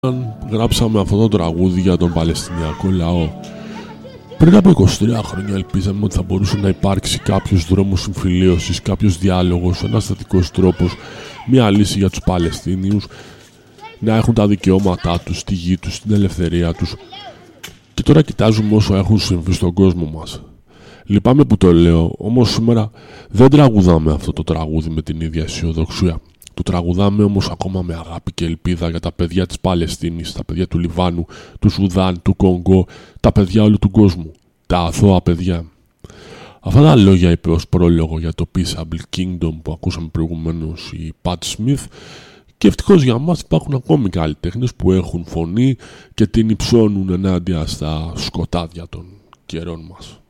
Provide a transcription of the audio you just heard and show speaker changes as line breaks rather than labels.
Γράψαμε αυτό το τραγούδι για τον Παλαιστινιακό λαό. Πριν από 23 χρόνια ελπίζαμε ότι θα μπορούσε να υπάρξει κάποιος δρόμος συμφιλίωσης, κάποιος διάλογος, ένας θετικός τρόπος, μια λύση για τους Παλαιστίνιους να έχουν τα δικαιώματά τους, τη γη τους, την ελευθερία τους. Και τώρα κοιτάζουμε όσο έχουν συμβεί στον κόσμο μας. Λυπάμαι που το λέω, όμως σήμερα δεν τραγουδάμε αυτό το τραγούδι με την ίδια αισιοδοξία. Το τραγουδάμε όμως ακόμα με αγάπη και ελπίδα για τα παιδιά της Παλαιστίνης, τα παιδιά του Λιβάνου, του Σουδάν, του Κονγκό, τα παιδιά όλου του κόσμου, τα αθώα παιδιά. Αυτά τα λόγια είπε ως πρόλογο για το Peaceable Kingdom που ακούσαμε προηγουμένως η Pat Smith, και ευτυχώς για μας υπάρχουν ακόμη καλλιτέχνες που έχουν φωνή και την υψώνουν ενάντια στα σκοτάδια των καιρών μας.